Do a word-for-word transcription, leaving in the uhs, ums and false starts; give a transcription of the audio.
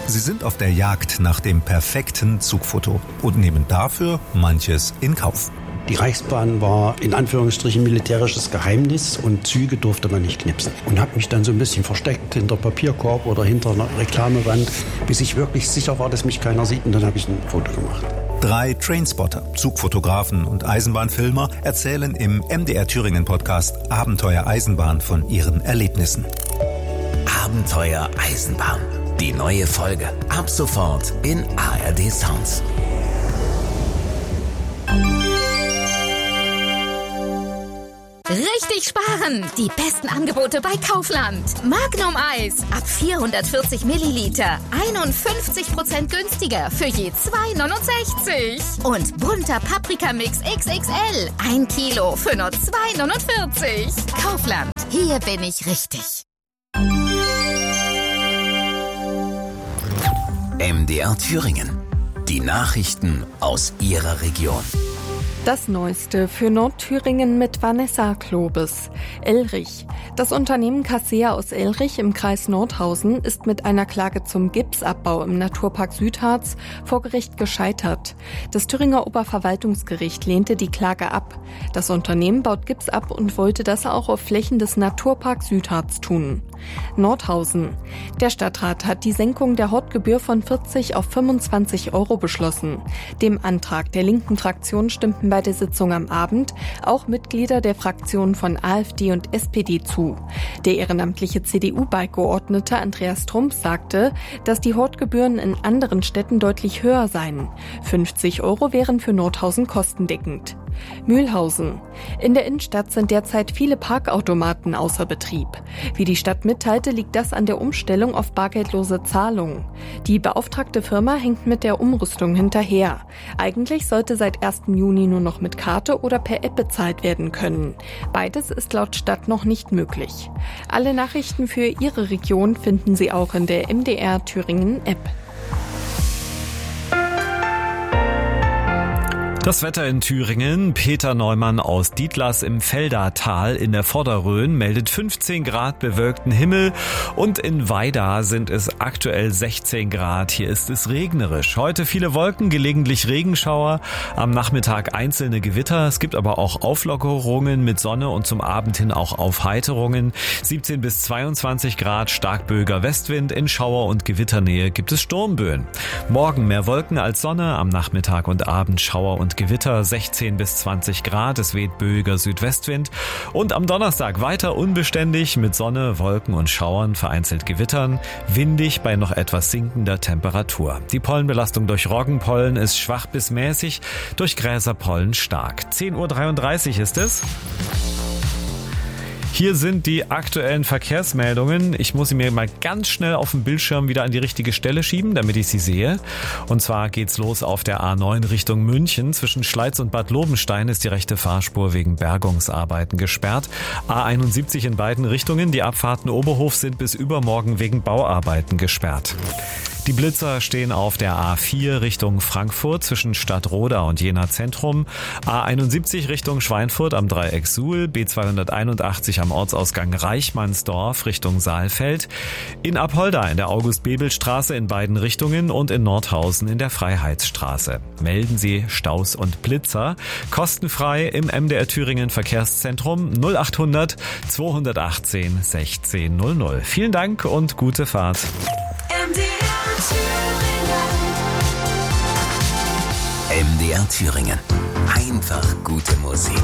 Sie sind auf der Jagd nach dem perfekten Zugfoto und nehmen dafür manches in Kauf. Die Reichsbahn war in Anführungsstrichen militärisches Geheimnis und Züge durfte man nicht knipsen. Und habe mich dann so ein bisschen versteckt hinter Papierkorb oder hinter einer Reklamewand, bis ich wirklich sicher war, dass mich keiner sieht, und dann habe ich ein Foto gemacht. Drei Trainspotter, Zugfotografen und Eisenbahnfilmer erzählen im M D R Thüringen Podcast Abenteuer Eisenbahn von ihren Erlebnissen. Abenteuer Eisenbahn. Die neue Folge ab sofort in A R D Sounds. Richtig sparen! Die besten Angebote bei Kaufland. Magnum Eis ab vierhundertvierzig Milliliter. einundfünfzig Prozent günstiger für je zwei neunundsechzig. Und bunter Paprikamix X X L. Ein Kilo für nur zwei neunundvierzig. Kaufland. Hier bin ich richtig. M D R Thüringen. Die Nachrichten aus Ihrer Region. Das Neueste für Nordthüringen mit Vanessa Klobes. Elrich. Das Unternehmen Kassea aus Elrich im Kreis Nordhausen ist mit einer Klage zum Gipsabbau im Naturpark Südharz vor Gericht gescheitert. Das Thüringer Oberverwaltungsgericht lehnte die Klage ab. Das Unternehmen baut Gips ab und wollte das auch auf Flächen des Naturparks Südharz tun. Nordhausen. Der Stadtrat hat die Senkung der Hortgebühr von vierzig auf fünfundzwanzig Euro beschlossen. Dem Antrag der linken Fraktion stimmten bei der Sitzung am Abend auch Mitglieder der Fraktionen von AfD und S P D zu. Der ehrenamtliche C D U-Beigeordnete Andreas Trump sagte, dass die Hortgebühren in anderen Städten deutlich höher seien. fünfzig Euro wären für Nordhausen kostendeckend. Mühlhausen. In der Innenstadt sind derzeit viele Parkautomaten außer Betrieb. Wie die Stadt mitteilte, liegt das an der Umstellung auf bargeldlose Zahlungen. Die beauftragte Firma hängt mit der Umrüstung hinterher. Eigentlich sollte seit ersten Juni nur noch mit Karte oder per App bezahlt werden können. Beides ist laut Stadt noch nicht möglich. Alle Nachrichten für Ihre Region finden Sie auch in der M D R Thüringen App. Das Wetter in Thüringen. Peter Neumann aus Dietlas im Feldatal in der Vorderrhön meldet fünfzehn Grad bewölkten Himmel und in Weida sind es aktuell sechzehn Grad. Hier ist es regnerisch. Heute viele Wolken, gelegentlich Regenschauer, am Nachmittag einzelne Gewitter. Es gibt aber auch Auflockerungen mit Sonne und zum Abend hin auch Aufheiterungen. siebzehn bis zweiundzwanzig Grad, stark böiger Westwind. In Schauer- und Gewitternähe gibt es Sturmböen. Morgen mehr Wolken als Sonne, am Nachmittag und Abend Schauer und Gewitter, sechzehn bis zwanzig Grad, es weht böiger Südwestwind. Und am Donnerstag weiter unbeständig mit Sonne, Wolken und Schauern, vereinzelt Gewittern, windig bei noch etwas sinkender Temperatur. Die Pollenbelastung durch Roggenpollen ist schwach bis mäßig, durch Gräserpollen stark. zehn Uhr dreiunddreißig ist es. Hier sind die aktuellen Verkehrsmeldungen. Ich muss sie mir mal ganz schnell auf dem Bildschirm wieder an die richtige Stelle schieben, damit ich sie sehe. Und zwar geht's los auf der A neun Richtung München. Zwischen Schleiz und Bad Lobenstein ist die rechte Fahrspur wegen Bergungsarbeiten gesperrt. A einundsiebzig in beiden Richtungen. Die Abfahrten Oberhof sind bis übermorgen wegen Bauarbeiten gesperrt. Die Blitzer stehen auf der A vier Richtung Frankfurt zwischen Stadtroda und Jena Zentrum, A einundsiebzig Richtung Schweinfurt am Dreieck Suhl, B zweihunderteinundachtzig am Ortsausgang Reichmannsdorf Richtung Saalfeld, in Apolda in der August-Bebel-Straße in beiden Richtungen und in Nordhausen in der Freiheitsstraße. Melden Sie Staus und Blitzer kostenfrei im M D R Thüringen Verkehrszentrum null achthundert zweihundertachtzehn sechzehn null null. Vielen Dank und gute Fahrt. M D R Thüringen. Einfach gute Musik.